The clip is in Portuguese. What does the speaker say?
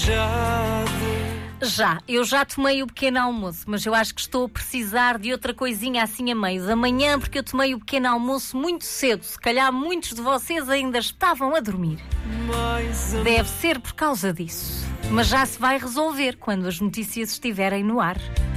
Eu já tomei o pequeno almoço, mas eu acho que estou a precisar de outra coisinha assim a meio da manhã, porque eu tomei o pequeno almoço muito cedo. Se calhar muitos de vocês ainda estavam a dormir. Deve ser por causa disso. Mas já se vai resolver quando as notícias estiverem no ar.